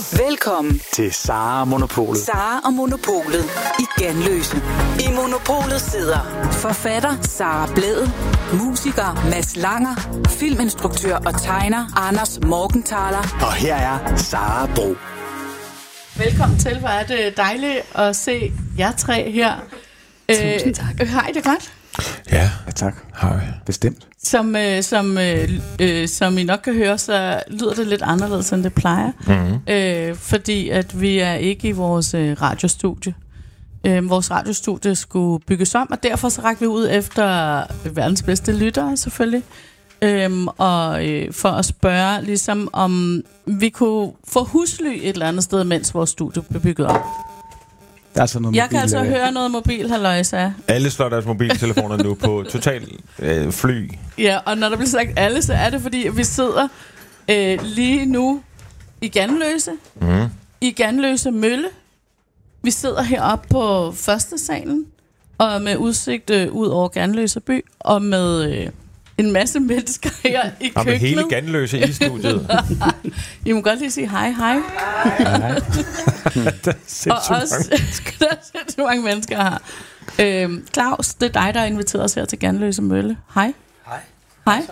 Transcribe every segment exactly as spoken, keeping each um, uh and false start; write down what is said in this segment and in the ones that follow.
Velkommen til Sara og Monopolet. Sara og Monopolet i Ganløse. I Monopolet sidder forfatter Sara Blædel, musiker Mads Langer, filminstruktør og tegner Anders Morgenthaler. Og her er Sara Bro. Velkommen til. Hvor er det dejligt at se jer tre her. Tusind tak. Øh, hej, det er godt. Ja, Ja, tak. hej. Bestemt. Som, øh, som, øh, øh, som I nok kan høre, så lyder det lidt anderledes, end det plejer. Mm-hmm. Øh, fordi at vi er ikke i vores øh, radiostudie. Øh, vores radiostudie skulle bygges om, og derfor så rakte vi ud efter verdens bedste lyttere, selvfølgelig. Øhm, og øh, for at spørge, ligesom om vi kunne få husly et eller andet sted, mens vores studie blev bygget op. Der er altså noget Jeg mobil, kan altså øh, høre noget mobil, halløjsa. Alle slår deres mobiltelefoner nu på total øh, fly. Ja, og når der bliver sagt alle, så er det fordi, at vi sidder øh, lige nu i Ganløse. Mm. I Ganløse Mølle. Vi sidder heroppe på første salen, og med udsigt øh, ud over Ganløse by, og med øh, en masse mennesker her i køkkenet. Og med hele Ganløse i studiet. I må godt lige sige hej, hej. Nej. Der er Og også, der er sindssygt mange mennesker her. Øhm, Claus, det er dig, der har inviteret os her til Ganløse Mølle. Hej. Hej. Hej.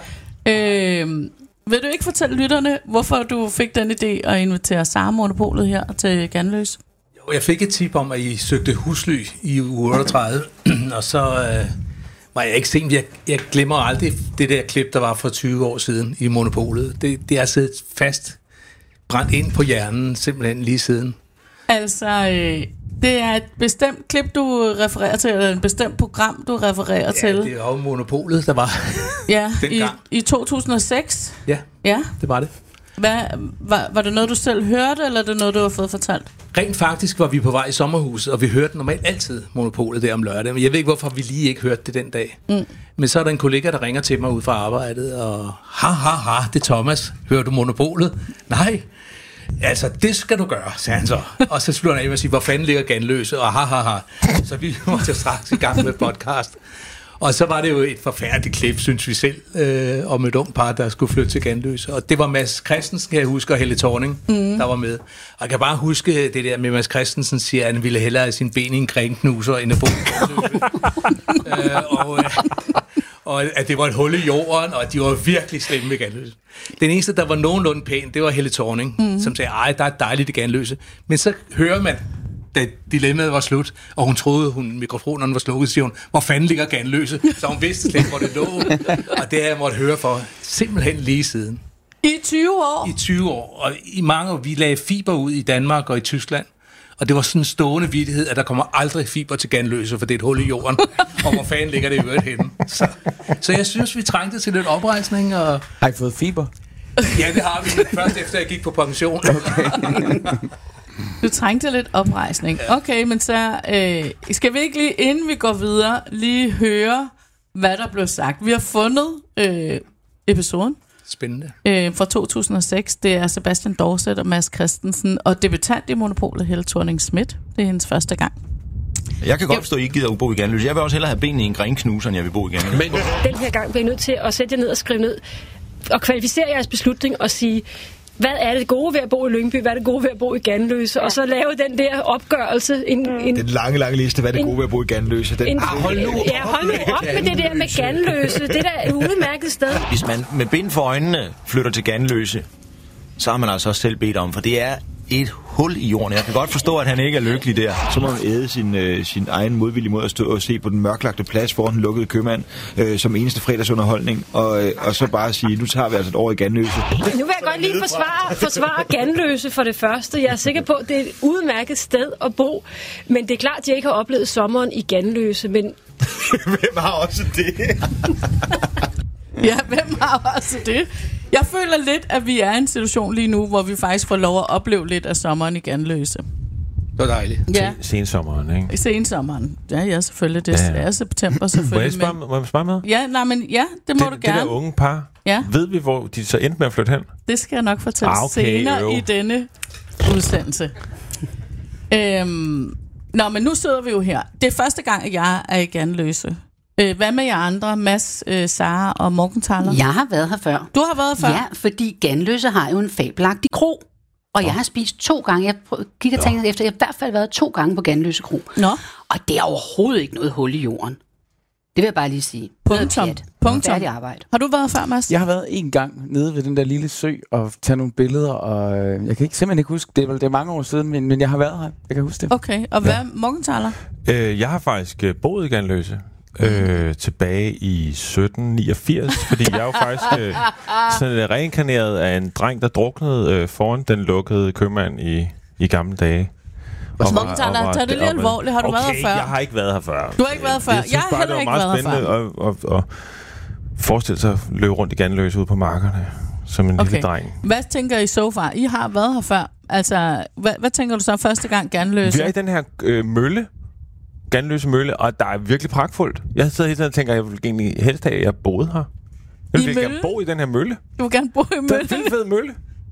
Øhm, vil du ikke fortælle lytterne, hvorfor du fik den idé at invitere Sara Monopolet her til Ganløse? Jo, jeg fik et tip om, at I søgte husly i uge otteogtredive, og så øh, var jeg ikke sent. Jeg, jeg glemmer aldrig det der klip, der var for tyve år siden i Monopolet. Det, det er siddet fast, brændt ind på hjernen, simpelthen lige siden. Altså, øh, det er et bestemt klip, du refererer til, eller et bestemt program, du refererer Ja, til. det er jo Monopolet, der var Ja, i, dengang. i to tusind og seks. Ja, Ja. det var det. Hvad, var, var det noget, du selv hørte, eller er det noget, du har fået fortalt? Rent faktisk var vi på vej i sommerhuset, og vi hørte normalt altid Monopolet der om lørdag. Men jeg ved ikke, hvorfor vi lige ikke hørte det den dag. Mm. Men så er der en kollega, der ringer til mig ud fra arbejdet, og ha, ha, ha, det er Thomas. Hører du Monopolet? Nej. Altså, det skal du gøre, sagde han så. Og så slutter han af med at sige, hvor fanden ligger Ganløse? Og ha, ha, ha. Så vi måtte straks i gang med podcast. Og så var det jo et forfærdeligt klip, synes vi selv, øh, om et ung par, der skulle flytte til Ganløse. Og det var Mads Christensen, kan jeg huske, og Helle Thorning, mm. der var med. Og jeg kan bare huske det der med Mads Christensen siger, at han ville hellere have sin ben i en krænknuser, end at bo i Ganløse. øh, og, øh, og at det var et hul i jorden, og at de var virkelig slemme i Ganløse. Den eneste, der var nogenlunde pæn, det var Helle Thorning, mm. som sagde, ej, der er dejligt i Ganløse. Men så hører man, da dilemmaet var slut, og hun troede, hun mikrofonerne var slukket, siger hun, hvor fanden ligger Ganløse? Så hun vidste slet ikke, hvor det lå. Og det har jeg måtte høre for simpelthen lige siden. I tyve år? I tyve år. Og i mange år, vi lagde fiber ud i Danmark og i Tyskland. Og det var sådan en stående vittighed, at der kommer aldrig fiber til Ganløse, for det er et hul i jorden. Og hvor fanden ligger det i øvrigt henne? Så, så jeg synes, vi trængte til lidt oprejsning. Og Har I fået fiber? ja, det har vi, men først efter jeg gik på pension. Okay. Du trængte lidt oprejsning. Okay, men så øh, skal vi ikke lige, inden vi går videre, lige høre, hvad der blev sagt. Vi har fundet øh, episoden Spændende. øh, fra to tusind og seks. Det er Sebastian Dorset og Mads Christensen, og debutant i Monopolet, Helle Thorning-Schmidt. Det er hendes første gang. Jeg kan godt forstå, at I ikke gider at bo i Ganløse. Jeg vil også hellere have benene i en grænknuser, end jeg vil bo i Ganløse. Men den her gang bliver I nødt til at sætte jer ned og skrive ned og kvalificere jeres beslutning og sige, hvad er det gode ved at bo i Lyngby, hvad er det gode ved at bo i Ganløse, og så lave den der opgørelse. En, en, den lange, lange liste, hvad er det gode ved at bo i Ganløse? Den, en, hold nu op, ja, hold nu op med det der med Ganløse. Det der er et udmærket sted. Hvis man med bind for øjnene flytter til Ganløse, så har man altså også selv bedt om, for det er et hul i jorden. Jeg kan godt forstå, at han ikke er lykkelig der. Så må man æde sin, øh, sin egen modvillige måde at stå og se på den mørklagte plads foran den lukkede købmand øh, som eneste fredagsunderholdning, og, øh, og så bare sige, nu tager vi altså et år i Ganløse. Nu vil jeg godt lige forsvare, forsvare Ganløse for det første. Jeg er sikker på, at det er et udmærket sted at bo, men det er klart, at jeg ikke har oplevet sommeren i Ganløse, men... Hvem har også det? Ja, hvem har også det? Jeg føler lidt, at vi er i en situation lige nu, hvor vi faktisk får lov at opleve lidt af sommeren i Ganløse. Det var dejligt. Ja, Sensommeren, ikke? i sensommeren. Ja, ja, selvfølgelig. Det Ja. er september, selvfølgelig. Må jeg spørge, må jeg spørge med? Ja, nej, men ja, det må det, du det gerne. der unge par, Ja. ved vi, hvor de så endte med at flytte hen? Det skal jeg nok fortælle Ah, okay, senere jo. i denne udsendelse. øhm, nå, men nu sidder vi jo her. Det er første gang, at jeg er i Ganløse. Øh, hvad med jer andre? Mads, øh, Sara og Morgenthaler? Jeg har været her før. Du har været her før? Ja, fordi Ganløse har jo en fabelagtig kro. Og jeg har spist to gange. Jeg prøv, kigger og tænker efter. Jeg har i hvert fald været to gange på Ganløse Kro. Nå. Og det er overhovedet ikke noget hul i jorden. Det vil jeg bare lige sige. Punktum. Punktum. Arbejde. Har du været før, Mads? Jeg har været en gang nede ved den der lille sø og tage nogle billeder, og øh, jeg kan ikke, simpelthen ikke huske, det er, det er mange år siden, men, men jeg har været her. Jeg kan huske det. Okay, og hvad ja. Morgenthaler? Øh, jeg har faktisk øh, boet i Ganløse. Øh, tilbage i sytten niogfirs, fordi jeg er jo faktisk øh, sådan reinkarneret af en dreng, der druknede øh, foran den lukkede købmand i, i gamle dage. Morgenthaler, tag det lige alvorligt. Har du okay, været her før? jeg har ikke været her før. Du har ikke været før? Jeg, jeg har heller ikke været her før. Det var meget spændende at, at, at forestille sig at løbe rundt i Ganløse ude på markerne som en okay. lille dreng. Hvad tænker I så far? I har været her før. Altså, hvad, hvad tænker du så første gang Ganløse? Vi er i den her øh, mølle, Ganløse Mølle, og der er virkelig pragtfuldt. Jeg sidder hele tiden og tænker, at jeg vil egentlig helst have, at jeg boede her. Jeg vil gerne bo i den her mølle. Du vil gerne bo i mølle? Det er en vild fed mølle.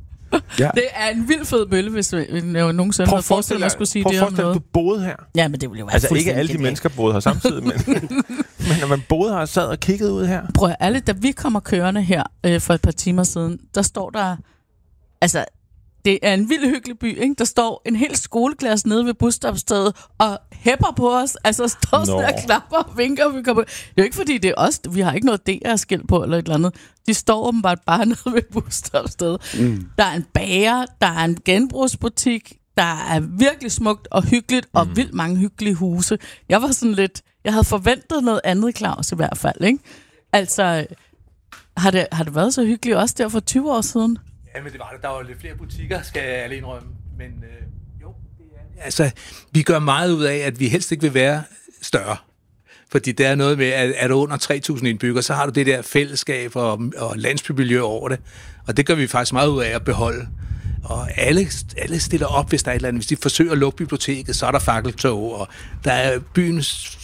Ja. Det er en vild fed mølle, hvis jeg nogensinde havde forestillet, at jeg skulle sige det om noget. Prøv at du boede her. Ja, men det ville jo være altså ikke alle de mennesker boede her samtidig, men, men når man boede her og sad og kiggede ud her. Prøv at alle, da vi kommer kørende her øh, for et par timer siden, der står der, altså det er en vild hyggelig by, ikke? Der står en hel skoleklasse nede ved busstopstedet og hæpper på os. Altså står sådan og klapper og vinker. Og vi kommer. Det er jo ikke fordi, det er os. Vi har ikke noget D R-skilt på eller et eller andet. De står åbenbart bare nede ved busstopstedet. Mm. Der er en bager, der er en genbrugsbutik, der er virkelig smukt og hyggeligt, og mm. vildt mange hyggelige huse. Jeg var sådan lidt... Jeg havde forventet noget andet, Claus, i hvert fald, ikke? Altså, har det, har det været så hyggeligt også der for tyve år siden? Ja, men det var det. Der var lidt flere butikker, skal jeg alene indrømme. Men øh, jo, det er... Altså, vi gør meget ud af, at vi helst ikke vil være større. Fordi der er noget med, at er du under tre tusind indbyggere, så har du det der fællesskab og, og landsbymiljø over det. Og det gør vi faktisk meget ud af at beholde. Og alle, alle stiller op, hvis der er et eller andet. Hvis de forsøger at lukke biblioteket, så er der fakkeltog, og der er byen,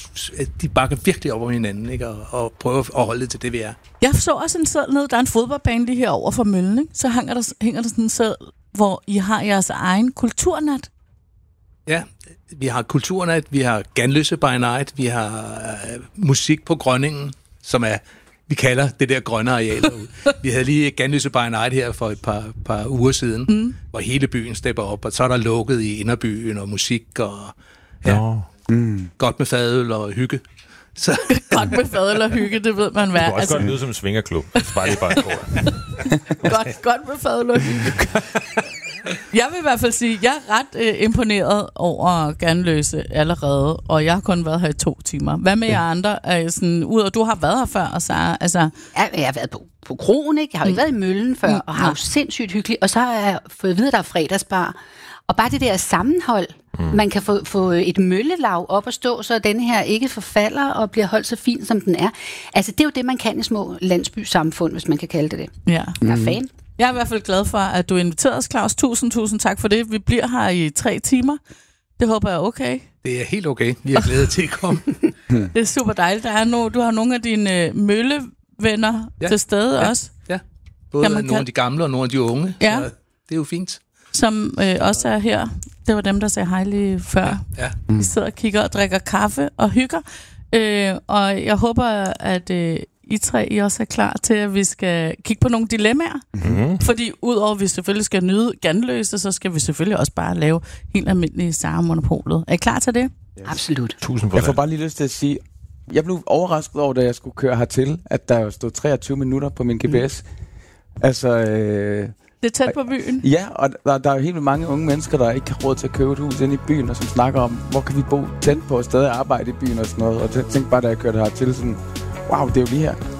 de bakker virkelig op om hinanden, ikke? Og, og prøver at holde det til det, vi er. Jeg så også en seddel ned, der er en fodboldbane lige her over for møllen, ikke? Så hænger der, hænger der sådan en seddel, hvor I har jeres egen kulturnat. Ja, vi har kulturnat, vi har Ganløse by Night, vi har uh, musik på Grønningen, som er, vi kalder det der grønne areal derude. Vi havde lige Ganløse by Night her for et par, par uger siden, mm. hvor hele byen stepper op, og så er der lukket i inderbyen og musik og ja, no. mm. godt med fadøl og hygge. Så. Godt med fadøl og hygge, det ved man hvad. Det kan også altså, godt lyde som en svingerklub. Bare lige bare godt, godt med fadøl og hygge. Jeg vil i hvert fald sige, at jeg er ret øh, imponeret over Ganløse allerede, og jeg har kun været her i to timer. Hvad med jer andre? Er sådan, ud, og du har været her før, og så altså... Ja, jeg har været på, på kroen, ikke? Jeg har jo ikke mm. været i møllen før, mm. og har jo sindssygt hyggeligt. Og så har jeg fået at vide, at der er fredagsbar. Og bare det der sammenhold, mm. man kan få, få et møllelav op at stå, så den her ikke forfalder og bliver holdt så fin, som den er. Altså, det er jo det, man kan i små landsbysamfund, hvis man kan kalde det det. Ja. Jeg er fan. Jeg er i hvert fald glad for, at du inviterede os, Claus. Tusind, tusind tak for det. Vi bliver her i tre timer. Det håber jeg er okay. Det er helt okay. Vi er glade til at komme. Det er super dejligt. Der er no, du har nogle af dine uh, møllevenner ja. til stede ja. også. Ja, både nogle kan... af de gamle og nogle af de unge. Ja. Så det er jo fint. Som øh, også er her. Det var dem, der sagde hej lige før. Ja. Ja. Mm. Vi sidder og kigger og drikker kaffe og hygger. Øh, og jeg håber, at... Øh, I tre, I også er klar til, at vi skal kigge på nogle dilemmaer. Mm-hmm. Fordi udover at vi selvfølgelig skal nyde Ganløse, så skal vi selvfølgelig også bare lave helt almindelige Sara-monopolet. Er I klar til det? Yes. Absolut. Tusind jeg får bare lige lyst til at sige, jeg blev overrasket over, da jeg skulle køre hertil, at der stod treogtyve minutter på min G P S. Mm. Altså... Øh, det er tæt på byen. Ja, og der, der er jo helt mange unge mennesker, der ikke har råd til at købe et hus inde i byen, og som snakker om, hvor kan vi bo tæt på og stadig arbejde i byen og sådan noget. Og jeg tænkte bare, da jeg kørte hertil, sådan, wow, det er jo lige her.